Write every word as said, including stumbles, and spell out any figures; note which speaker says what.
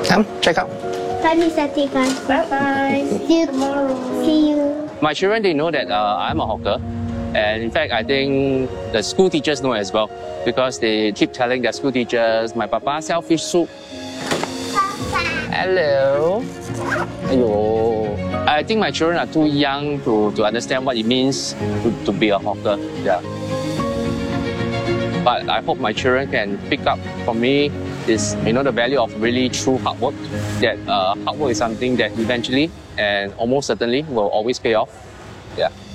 Speaker 1: Come, check out.
Speaker 2: Bye, Mister Tigan.
Speaker 3: Bye-bye.
Speaker 2: See you
Speaker 3: Tomorrow.
Speaker 2: See you.
Speaker 4: My children, they know that uh, I'm a hawker. And in fact, I think the school teachers know as well because they keep telling their school teachers, my papa sell fish soup.
Speaker 2: Papa.
Speaker 4: Hello. Ayo. I think my children are too young to, to understand what it means to, to be a hawker. Yeah. But I hope my children can pick up from me is, you know, the value of really true hard work. That uh, hard work is something that eventually and almost certainly will always pay off. Yeah.